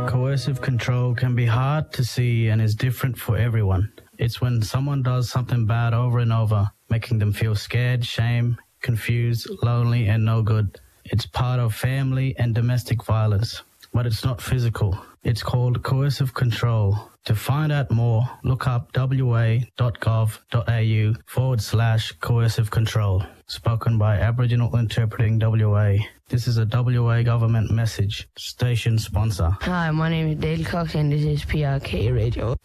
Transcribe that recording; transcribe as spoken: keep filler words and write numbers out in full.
Coercive control can be hard to see and is different for everyone. It's when someone does something bad over and over, making them feel scared, shame, confused, lonely, and no good. It's part of family and domestic violence, but it's not physical. It's called coercive control. To find out more, look up wa.gov.au forward slash coercive control. Spoken by Aboriginal Interpreting W A. This is a W A government message. Station sponsor. Hi, my name is Dale Cox and this is P R K Radio.